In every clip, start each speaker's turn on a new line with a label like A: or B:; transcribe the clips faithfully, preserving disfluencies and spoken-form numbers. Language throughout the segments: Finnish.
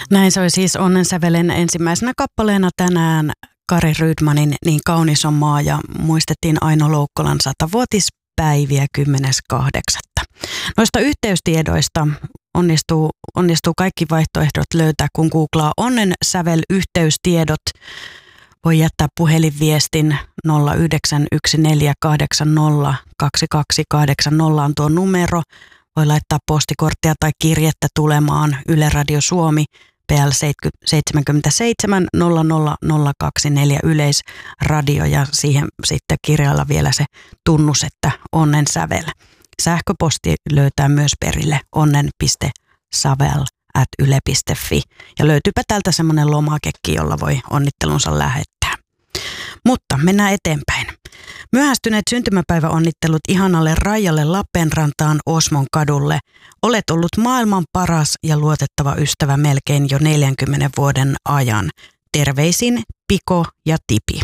A: Näin soi siis Onnensävelen ensimmäisenä kappaleena tänään Kari Rydmanin Niin kaunis on maa ja muistettiin Aino Loukkolan satavuotispäiviä kymmenes kahdeksatta Noista yhteystiedoista onnistuu, onnistuu kaikki vaihtoehdot löytää, kun googlaa Onnensävel yhteystiedot. Voi jättää puhelinviestin nolla yhdeksän yksi neljä kahdeksan nolla kaksi kaksi kahdeksan nolla on tuo numero. Voi laittaa postikorttia tai kirjettä tulemaan Yle Radio Suomi P L seitsemänkymmentäseitsemän nolla nolla nolla kaksikymmentäneljä Yleisradio ja siihen sitten kirjailla vielä se tunnus, että Onnensävel. Sähköposti löytää myös perille onnen piste savel at yle piste fi ja löytyypä täältä semmoinen lomakekki, jolla voi onnittelunsa lähettää. Mutta mennään eteenpäin. Myöhästyneet syntymäpäiväonnittelut ihanalle Raijalle Lappeenrantaan Osmon kadulle. Olet ollut maailman paras ja luotettava ystävä melkein jo neljänkymmenen vuoden ajan. Terveisin Piko ja Tipi.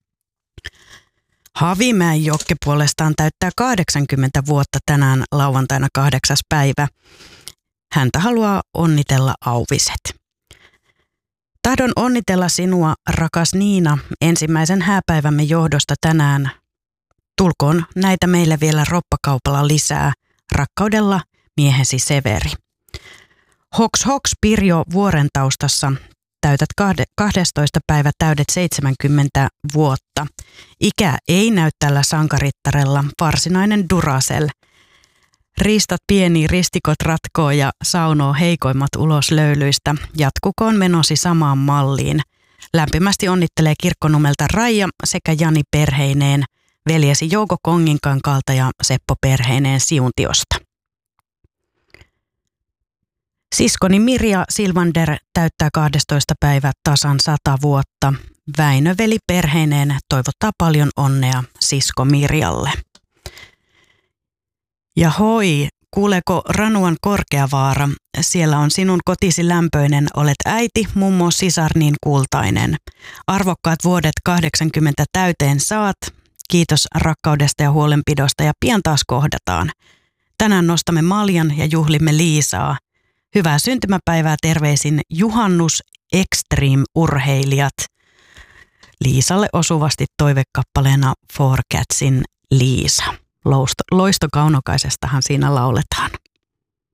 A: Havimäen Jokke puolestaan täyttää kahdeksankymmentä vuotta tänään lauantaina kahdeksas päivä. Häntä haluaa onnitella Auviset. Tahdon onnitella sinua, rakas Niina, ensimmäisen hääpäivämme johdosta tänään. Tulkoon näitä meille vielä roppakaupalla lisää. Rakkaudella miehesi Severi. Hoks hoks Pirjo Vuoren taustassa. Täytät kahdestoista päivä täydet seitsemänkymmentä vuotta. Ikä ei näy tällä sankarittarella, varsinainen Duracell. Riistat pieni, ristikot ratkoo ja saunoo heikoimmat ulos löylyistä. Jatkukoon menosi samaan malliin. Lämpimästi onnittelee Kirkkonumelta Raija sekä Jani perheineen, veljesi Jouko Konginkankaalta ja Seppo perheineen Siuntiosta. Siskoni Mirja Silvander täyttää kahdestoista päivä tasan sata vuotta. Väinö veli perheineen toivottaa paljon onnea sisko Mirjalle. Ja hoi, kuuleeko Ranuan Korkeavaara? Siellä on sinun kotisi lämpöinen, olet äiti, mummo, sisar niin kultainen. Arvokkaat vuodet kahdeksankymmentä täyteen saat. Kiitos rakkaudesta ja huolenpidosta ja pian taas kohdataan. Tänään nostamme maljan ja juhlimme Liisaa. Hyvää syntymäpäivää terveisin Juhannus Extreme-urheilijat. Liisalle osuvasti toivekappaleena Four Catsin Liisa. Loistokaunokaisestahan siinä lauletaan.